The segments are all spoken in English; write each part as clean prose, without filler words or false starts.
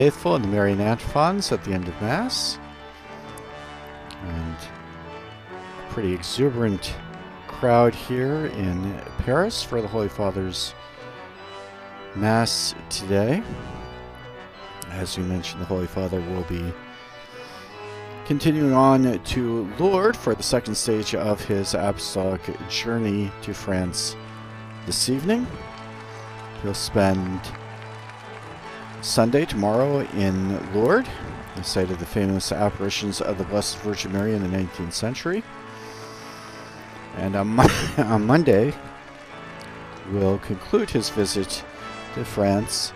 Faithful and the Marian antiphons at the end of Mass. And a pretty exuberant crowd here in Paris for the Holy Father's Mass today. As we mentioned, the Holy Father will be continuing on to Lourdes for the second stage of his apostolic journey to France this evening. He'll spend Sunday, tomorrow, in Lourdes, the site of the famous apparitions of the Blessed Virgin Mary in the 19th century. And on Monday, we'll conclude his visit to France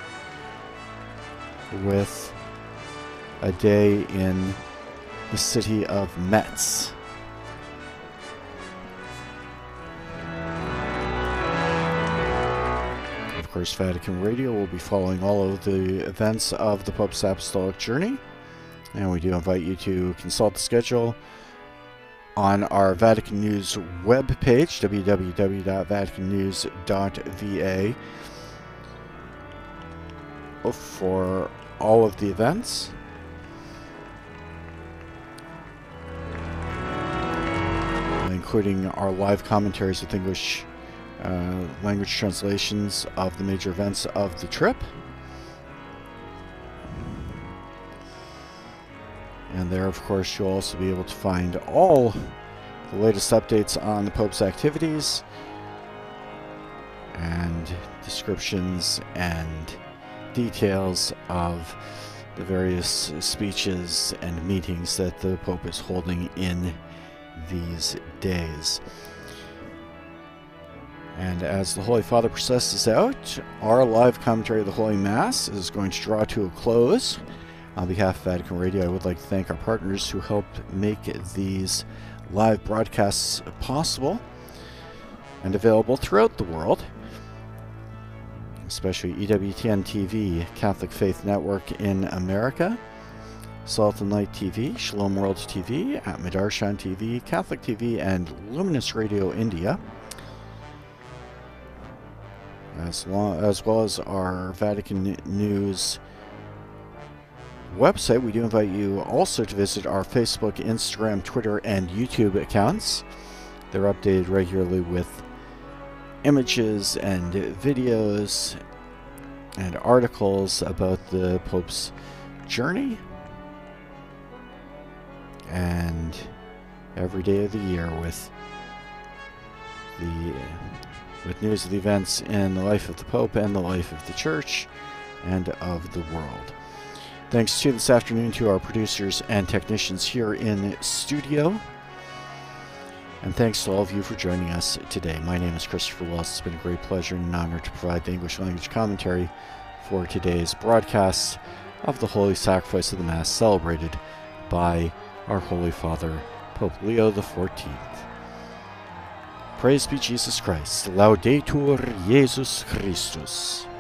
with a day in the city of Metz. Of course, Vatican Radio will be following all of the events of the Pope's apostolic journey, and we do invite you to consult the schedule on our Vatican News webpage, www.vaticannews.va, for all of the events. Including our live commentaries with English language translations of the major events of the trip. And there, of course, you'll also be able to find all the latest updates on the Pope's activities and descriptions and details of the various speeches and meetings that the Pope is holding in these days. And as the Holy Father processes out, our live commentary of the Holy Mass is going to draw to a close. On behalf of Vatican Radio, I would like to thank our partners who helped make these live broadcasts possible and available throughout the world, especially EWTN TV, Catholic Faith Network in America, Salt and Light TV, Shalom World TV, Madarshan TV, Catholic TV, and Luminous Radio India, as well as our Vatican News website. We do invite you also to visit our Facebook, Instagram, Twitter, and YouTube accounts. They're updated regularly with images and videos and articles about the Pope's journey and every day of the year with news of the events in the life of the Pope and the life of the Church and of the world. Thanks to this afternoon to our producers and technicians here in studio. And thanks to all of you for joining us today. My name is Christopher Wells. It's been a great pleasure and an honor to provide the English language commentary for today's broadcast of the Holy Sacrifice of the Mass celebrated by our Holy Father, Pope Leo XIV. Praise be Jesus Christ. Laudetur Jesus Christus.